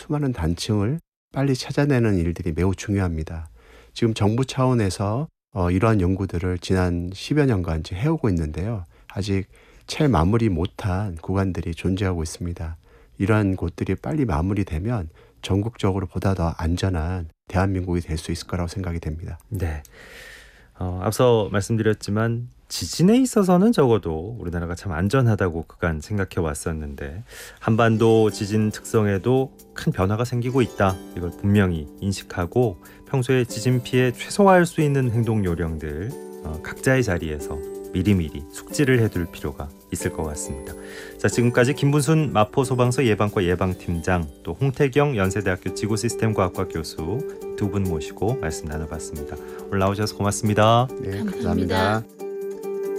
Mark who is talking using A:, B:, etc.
A: 수많은 단층을 빨리 찾아내는 일들이 매우 중요합니다. 지금 정부 차원에서 이러한 연구들을 지난 10여 년간 지금 해오고 있는데요. 아직 채 마무리 못한 구간들이 존재하고 있습니다. 이러한 곳들이 빨리 마무리되면 전국적으로 보다 더 안전한 대한민국이 될 수 있을 거라고 생각이 됩니다.
B: 네. 앞서 말씀드렸지만 지진에 있어서는 적어도 우리나라가 참 안전하다고 그간 생각해 왔었는데 한반도 지진 특성에도 큰 변화가 생기고 있다. 이걸 분명히 인식하고 평소에 지진 피해 최소화할 수 있는 행동 요령들 각자의 자리에서 미리미리 숙지를 해둘 필요가 있을 것 같습니다. 자, 지금까지 김분순 마포소방서 예방과 예방팀장, 또 홍태경 연세대학교 지구시스템과학과 교수 두 분 모시고 말씀 나눠봤습니다. 오늘 나오셔서 고맙습니다.
A: 네,
C: 감사합니다.
A: 감사합니다.